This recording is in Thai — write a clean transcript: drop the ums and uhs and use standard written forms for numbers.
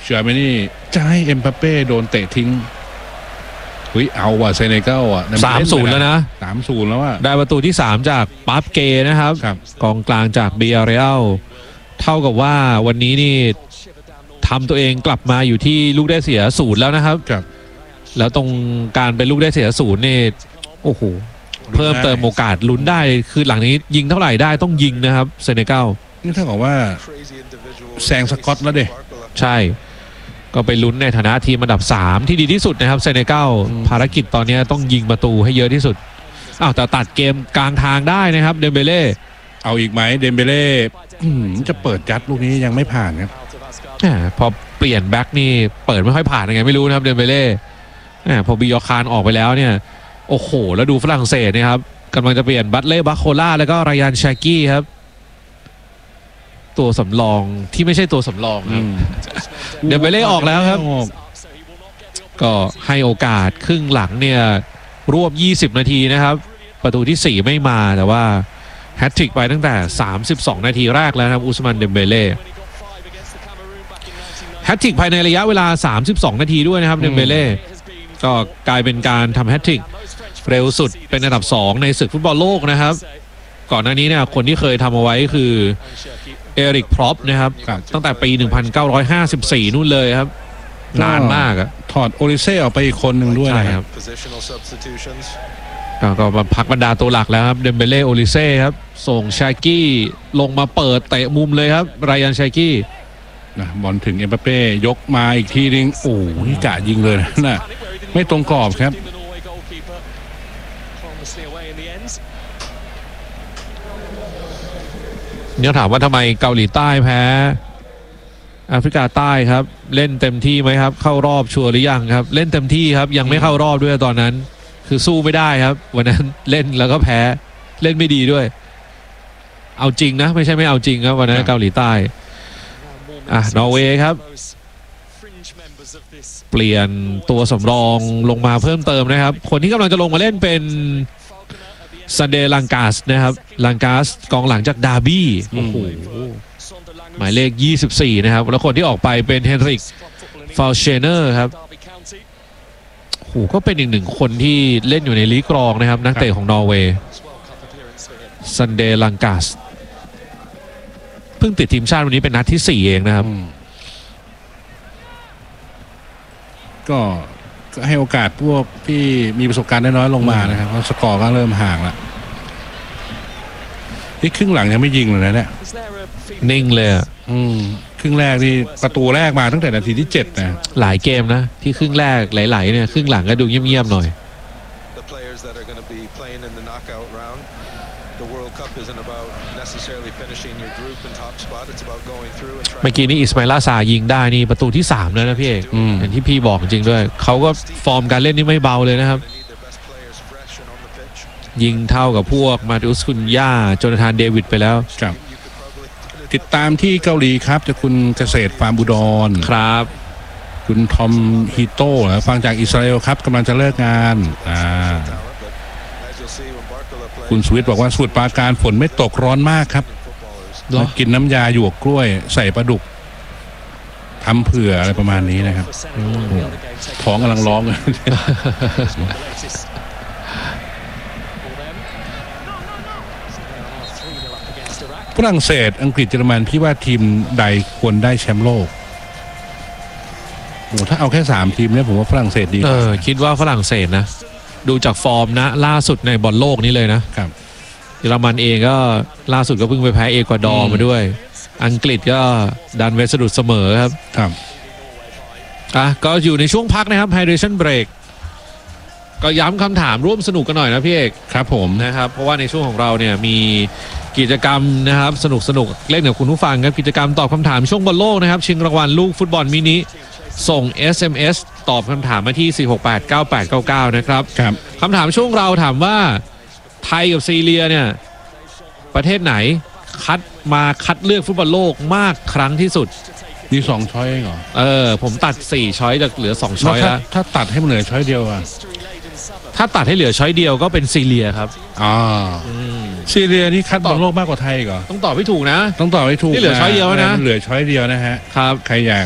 จอร์แมนีจะให้เอ็มบัปเป้โดนเตะทิ้งเอาว่ะเซเนกัลอ่ะ 3-0 แล้วนะ 3-0 แล้วอ่ะได้ประตูที่3จากปั๊บเกนะครับกองกลางจากเบียร์เรอัลเท่ากับว่าวันนี้นี่ทำตัวเองกลับมาอยู่ที่ลูกได้เสีย0แล้วนะครับแล้วตรงการเป็นลูกได้เสีย0นี่โอ้โหเพิ่มเติมโอกาสลุ้นได้คือหลังนี้ยิงเท่าไหร่ได้ต้องยิงนะครับเซเนกัลนี่ถ้าบอกว่าแซงสกอตแล้วเด้ใช่ก็ไปลุ้นในฐานะทีมอันดับ3ที่ดีที่สุดนะครับเซเนกัลภารกิจตอนนี้ต้องยิงประตูให้เยอะที่สุดแต่ตัดเกมกลางทางได้นะครับเดมเบเล่เอาอีกไหมเดมเบเล่จะเปิดยัดลูกนี้ยังไม่ผ่านครับพอเปลี่ยนแบ็กนี่เปิดไม่ค่อยผ่านยังไงไม่รู้นะครับเดมเบเล่พอบิยอคานออกไปแล้วเนี่ยโอ้โหแล้วดูฝรั่งเศสนะครับกำลังจะเปลี่ยนบัตเล่บัคโคล่าแล้วก็รายานชากี้ครับตัวสำรองที่ไม่ใช่ตัวสำรองครับเดมเบเล่ออกแล้วครับก็ให้โอกาสครึ่งหลังเนี่ยรวบ20นาทีนะครับประตูที่4ไม่มาแต่ว่าแฮตทริกไปตั้งแต่32นาทีแรกแล้วครับอุสมันเดมเบเล่แฮตทริกภายในระยะเวลา32นาทีด้วยนะครับเดมเบเล่ก็กลายเป็นการทำแฮตทริกเร็วสุดเป็นอันดับ2ในศึกฟุตบอลโลกนะครับก่อนหน้านี้เนี่ยคนที่เคยทำเอาไว้คือเอริกพร็อปนะครับตั้งแต่ปี1954นู่นเลยครับนานมากถอดโอลิเซ่ออกไปอีกคนหนึ่งด้วยนะครับก็มาพักบรรดาตัวหลักแล้วครับเดมเบเล่โอลิเซ่ครับส่งชากี้ลงมาเปิดเตะมุมเลยครับรายานชากี้บอลถึงเอ็มบัปเป้ยกมาอีกทีนึงโอ้นี่กะยิงเลยนะไม่ตรงกรอบครับเนี่ยถามว่าทำไมเกาหลีใต้แพ้แอฟริกาใต้ครับเล่นเต็มที่ไหมครับเข้ารอบชัวร์หรือยังครับเล่นเต็มที่ครับยังไม่เข้ารอบด้วยตอนนั้นคือสู้ไม่ได้ครับวันนั้นเล่นแล้วก็แพ้เล่นไม่ดีด้วยเอาจริงนะไม่ใช่ไม่เอาจริงครับวันนั้นเกาหลีใต้นอร์เวย์ครับเปลี่ยนตัวสำรองลงมาเพิ่มเติมนะครับคนที่กำลังจะลงมาเล่นเป็นซันเดย์ลังกาสนะครับลังกาสกองหลังจากดาร์บี้โอ้โหหมายเลข24นะครับแล้วคนที่ออกไปเป็นเฮนริกฟาลเชเนอร์ครับโอ้โหก็เป็นอีกหนึ่งคนที่เล่นอยู่ในลีกรองนะครับนักเตะของนอร์เวย์ซันเดย์ลังกาสเพิ่งติดทีมชาติวันนี้เป็นนัดที่4เองนะครับก็ให้โอกาสพวกที่มีประสบการณ์น้อยๆลงมานะครับเพราะสกอร์ก็เริ่มห่างแล้วที่ครึ่งหลังยังไม่ยิงเลยนะเนี่ยนิ่งเลยครึ่งแรกนี่ประตูแรกมาตั้งแต่นาทีที่7นะหลายเกมนะที่ครึ่งแรกไหลๆเนี่ยครึ่งหลังก็ดูเงียบๆหน่อยเมื่อกี้นี้อิสมาอิล ซายิงได้นี่ประตูที่3แล้วนะพี่เอกอย่างที่พี่บอกจริงด้วยเขาก็ฟอร์มการเล่นนี่ไม่เบาเลยนะครับยิงเท่ากับพวกมาติอุส คุนย่าโจนาธานเดวิดไปแล้วครับติดตามที่เกาหลีครับจะคุณเกษตรฟาร์มอุดรครับคุณทอมฮิโต้ฟังจากอิสราเอลครับกำลังจะเลิกงานคุณสวิตบอกว่าสมุทรปราการฝนไม่ตกร้อนมากครับกินน้ำยาหยวกกล้วยใส่ปลาดุกทำเผื่ออะไรประมาณนี้นะครับท้องกำลังร้องเลยฝรั่งเศสอังกฤษเยอรมันพี่ว่าทีมใดควรได้แชมป์โลกถ้าเอาแค่3ทีมเนี่ยผมว่าฝรั่งเศสดีคิดว่าฝรั่งเศสนะดูจากฟอร์มนะล่าสุดในบอลโลกนี้เลยนะครับเยอรมันเองก็ล่าสุดก็เพิ่งไปแพ้เอกวาดอร์มาด้วยอังกฤษก็ดันเวสะดุดเสมอครับก็อยู่ในช่วงพักนะครับ Hydration Break ก็ย้ำคำถามร่วมสนุกกันหน่อยนะพี่เอกครับผมนะครับเพราะว่าในช่วงของเราเนี่ยมีกิจกรรมนะครับสนุกเล่นกับคุณผู้ฟังครับกิจกรรมตอบคำถามช่วงบอลโลกนะครับชิงรางวัลลูกฟุตบอลมินิส่ง SMS ตอบคำถามมาที่4689899นะครับคำถามช่วงเราถามว่าไทยกับซีเรียเนี่ยประเทศไหนคัดเลือกฟุตบอลโลกมากครั้งที่สุดมี2ช้อยเหรอผมตัด4ช้อยจากเหลือ2ช้อยแล้วถ้าตัดให้มันเหลือช้อยเดียวถ้าตัดให้เหลือช้อยเดียวก็เป็นซีเรียครับซีเรียนี่คัดบอลโลกมากกว่าไทยเหรอต้องตอบให้ถูกนะต้องตอบให้ถูกที่เหลือช้อยเดียวนะเหลือช้อยเดียวนะฮะครับใครอยาก